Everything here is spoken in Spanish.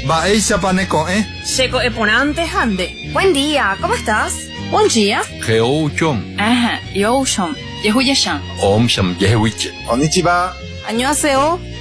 Baeisha paneko, Seco eponante hande. Buen día, ¿cómo estás? Buen día. Geouchom. Aha, yo shom. Yehuya sham. Om sham yehuiche. Konnichiwa. Annyeonghaseyo.